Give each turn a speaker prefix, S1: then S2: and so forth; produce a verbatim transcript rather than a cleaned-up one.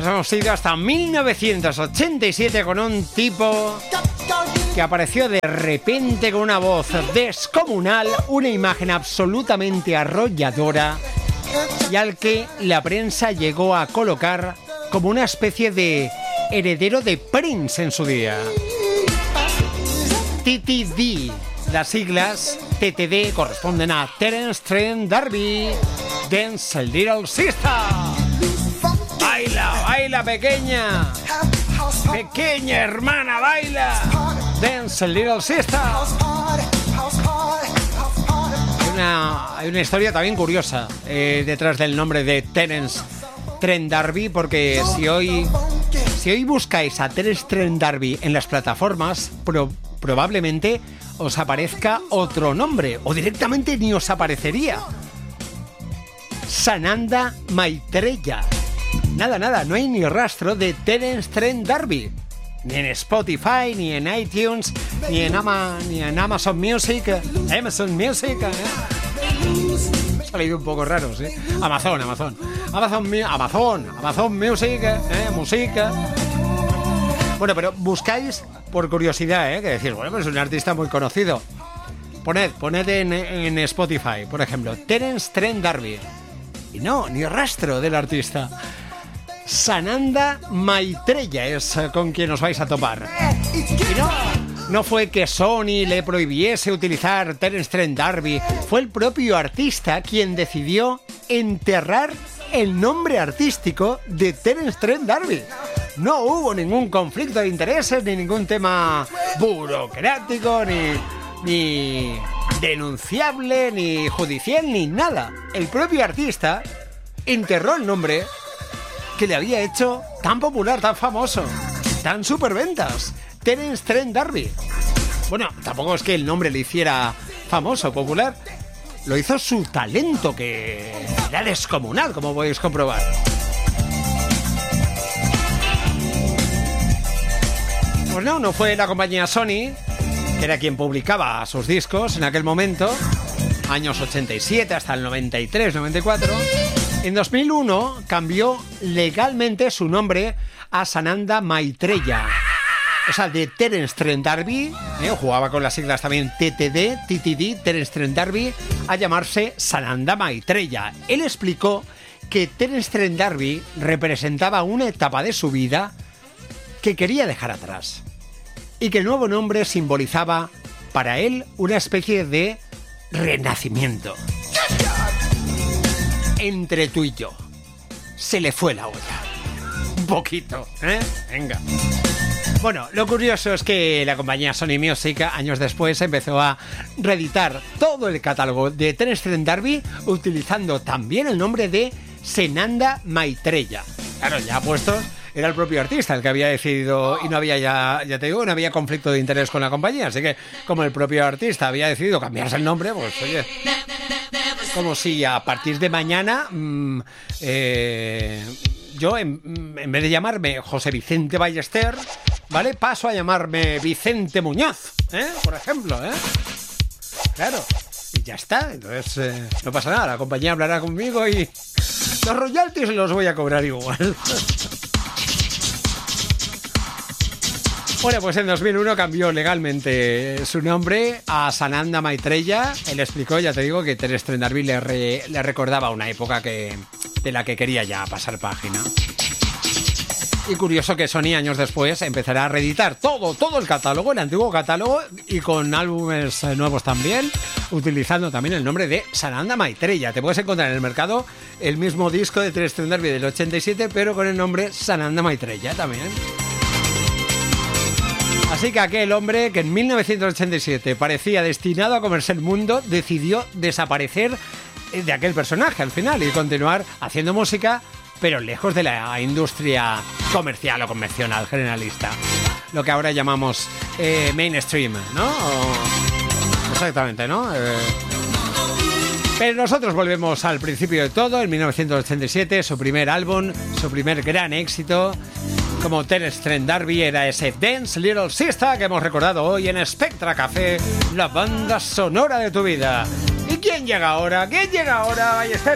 S1: Nos hemos ido hasta mil novecientos ochenta y siete con un tipo que apareció de repente con una voz descomunal, una imagen absolutamente arrolladora y al que la prensa llegó a colocar como una especie de heredero de Prince en su día. T T D, las siglas T T D corresponden a Terence Trent D'Arby, Dance a Little Sister. Baila, baila pequeña, pequeña hermana, baila, Dance a Little Sister. Hay una, hay una historia también curiosa eh, detrás del nombre de Terence Trent D'Arby, porque si hoy, si hoy buscáis a Terence Trent D'Arby en las plataformas, pro, probablemente os aparezca otro nombre, o directamente ni os aparecería. Sananda Maitreya. Nada, nada, no hay ni rastro de Terence Trent D'Arby. Ni en Spotify, ni en iTunes, ni en, Ama, ni en Amazon Music, Amazon Music. ¿eh? Me ha salido un poco raro, ¿sí? Amazon, Amazon. Amazon, Amazon, Amazon Music, ¿eh? Música. Bueno, pero buscáis por curiosidad, ¿eh? Que decir, bueno, pues es un artista muy conocido. Poned, poned en, en Spotify, por ejemplo, Terence Trent D'Arby. Y no, ni rastro del artista. Sananda Maitreya es con quien os vais a topar. Y no, no fue que Sony le prohibiese utilizar Terence Trent D'Arby, fue el propio artista quien decidió enterrar el nombre artístico de Terence Trent D'Arby. No hubo ningún conflicto de intereses, ni ningún tema burocrático, ni, ni denunciable, ni judicial, ni nada. El propio artista enterró el nombre que le había hecho tan popular, tan famoso, tan superventas, Terence Trent D'Arby. Bueno, tampoco es que el nombre le hiciera famoso, popular, lo hizo su talento, que era descomunal, como podéis comprobar. Pues no, no fue la compañía Sony, que era quien publicaba sus discos en aquel momento, años ochenta y siete hasta el noventa y tres, noventa y cuatro. En dos mil uno cambió legalmente su nombre a Sananda Maitreya. O sea, de Terence Trent D'Arby, ¿eh? Jugaba con las siglas también T T D, T T D, Terence Trent D'Arby, a llamarse Sananda Maitreya. Él explicó que Terence Trent D'Arby representaba una etapa de su vida que quería dejar atrás y que el nuevo nombre simbolizaba para él una especie de renacimiento. Entre tú y yo se le fue la olla un poquito, ¿eh? Venga. Bueno, lo curioso es que la compañía Sony Music años después empezó a reeditar todo el catálogo de Terence Trent D'Arby utilizando también el nombre de Sananda Maitreya. Claro, ya puestos, era el propio artista el que había decidido, y no había ya, ya te digo, no había conflicto de interés con la compañía, así que como el propio artista había decidido cambiarse el nombre, pues oye, como si a partir de mañana mmm, eh, yo en, en vez de llamarme José Vicente Ballester, ¿vale? Paso a llamarme Vicente Muñoz, ¿eh? Por ejemplo, ¿eh? Claro, y ya está, entonces eh, no pasa nada, la compañía hablará conmigo y los royalties los voy a cobrar igual. Bueno, pues en dos mil uno cambió legalmente su nombre a Sananda Maitreya. Él explicó, ya te digo, que Terence Trent D'Arby le, re, le recordaba una época que, de la que quería ya pasar página. Y curioso que Sony años después empezará a reeditar todo, todo el catálogo, el antiguo catálogo, y con álbumes nuevos también, utilizando también el nombre de Sananda Maitreya. Te puedes encontrar en el mercado el mismo disco de Terence Trent D'Arby del ochenta y siete, pero con el nombre Sananda Maitreya también. Así que aquel hombre que en mil novecientos ochenta y siete parecía destinado a comerse el mundo, decidió desaparecer de aquel personaje al final y continuar haciendo música, pero lejos de la industria comercial o convencional generalista. Lo que ahora llamamos eh, mainstream, ¿no? O... Exactamente, ¿no? Eh... Pero nosotros volvemos al principio de todo, en mil novecientos ochenta y siete, su primer álbum, su primer gran éxito. Como Terence Trent D'Arby era ese Dance Little Sister que hemos recordado hoy en Spectra Café, la banda sonora de tu vida. ¿Y quién llega ahora? ¿Quién llega ahora? Ballester.